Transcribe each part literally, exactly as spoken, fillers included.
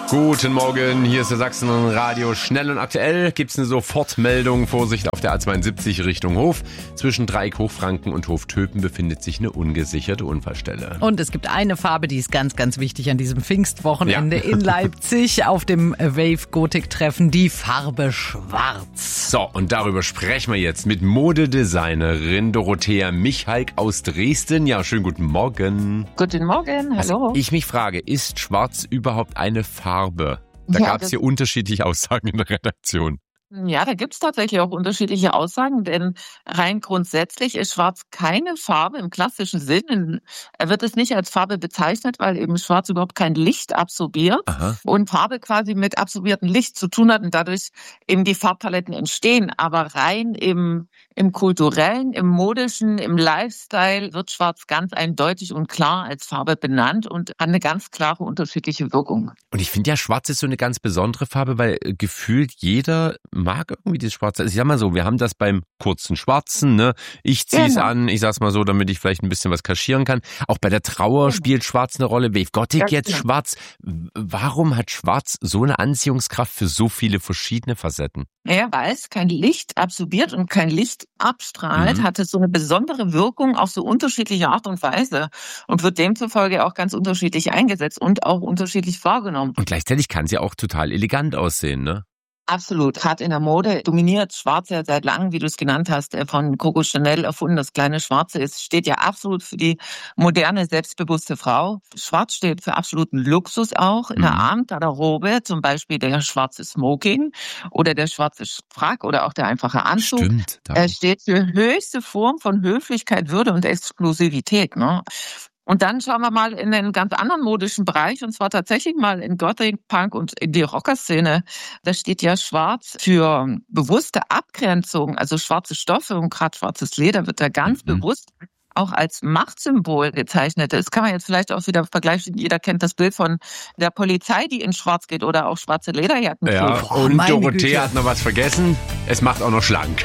Guten Morgen, hier ist der Sachsenradio. Schnell und aktuell gibt's eine Sofortmeldung. Vorsicht auf der A zweiundsiebzig Richtung Hof. Zwischen Dreieck Hochfranken und Hoftöpen befindet sich eine ungesicherte Unfallstelle. Und es gibt eine Farbe, die ist ganz, ganz wichtig an diesem Pfingstwochenende Ja. in Leipzig auf dem Wave Gothic Treffen, die Farbe Schwarz. So, und darüber sprechen wir jetzt mit Modedesignerin Dorothea Michalk aus Dresden. Ja, schönen guten Morgen. Guten Morgen, hallo. Also ich mich frage, ist Schwarz überhaupt eine Farbe? Da Ja, gab es das- hier unterschiedliche Aussagen in der Redaktion. Ja, da gibt's tatsächlich auch unterschiedliche Aussagen, denn rein grundsätzlich ist Schwarz keine Farbe im klassischen Sinn. Er wird es nicht als Farbe bezeichnet, weil eben Schwarz überhaupt kein Licht absorbiert Aha. und Farbe quasi mit absorbiertem Licht zu tun hat und dadurch eben die Farbpaletten entstehen. Aber rein im, im kulturellen, im modischen, im Lifestyle wird Schwarz ganz eindeutig und klar als Farbe benannt und hat eine ganz klare unterschiedliche Wirkung. Und ich finde ja, Schwarz ist so eine ganz besondere Farbe, weil äh, gefühlt jeder mag irgendwie das Schwarze. Also ich sag mal so, wir haben das beim kurzen Schwarzen, ne? Ich zieh's Genau. an, ich sag's mal so, damit ich vielleicht ein bisschen was kaschieren kann. Auch bei der Trauer Genau. spielt Schwarz eine Rolle. Wave Gothic Ja, jetzt genau. Schwarz. W- Warum hat Schwarz so eine Anziehungskraft für so viele verschiedene Facetten? Ja, weil es kein Licht absorbiert und kein Licht abstrahlt, Mhm. hat es so eine besondere Wirkung auf so unterschiedliche Art und Weise und wird demzufolge auch ganz unterschiedlich eingesetzt und auch unterschiedlich wahrgenommen. Und gleichzeitig kann sie auch total elegant aussehen, ne? Absolut. Gerade in der Mode dominiert Schwarz ja seit langem, wie du es genannt hast, äh, von Coco Chanel erfunden. Das kleine Schwarze ist, steht ja absolut für die moderne, selbstbewusste Frau. Schwarz steht für absoluten Luxus auch. In der Mhm. Abendgarderobe, zum Beispiel der schwarze Smoking oder der schwarze Frack oder auch der einfache Anzug. Stimmt. Da Er steht für höchste Form von Höflichkeit, Würde und Exklusivität, ne? Und dann schauen wir mal in einen ganz anderen modischen Bereich, und zwar tatsächlich mal in Gothic, Punk und in die Rockerszene. Da steht ja Schwarz für bewusste Abgrenzung, also schwarze Stoffe und gerade schwarzes Leder wird da ganz Mhm. bewusst auch als Machtsymbol gezeichnet. Das kann man jetzt vielleicht auch wieder vergleichen. Jeder kennt das Bild von der Polizei, die in Schwarz geht oder auch schwarze Lederjacken Ja, trägt. Boah, und meine Dorothea Güte. hat noch was vergessen. Es macht auch noch schlank.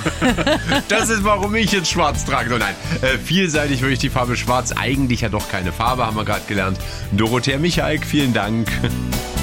Das ist, warum ich jetzt schwarz trage. Oh nein, äh, vielseitig wirklich die Farbe schwarz. Eigentlich ja doch keine Farbe, haben wir gerade gelernt. Dorothea Michalk, vielen Dank.